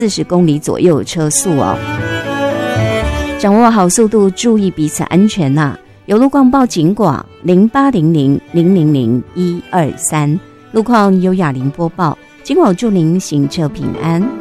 40公里左右车速哦。掌握好速度，注意彼此安全呐。有路况报警广0800000123，路况由雅玲播报。今晚祝您行车平安。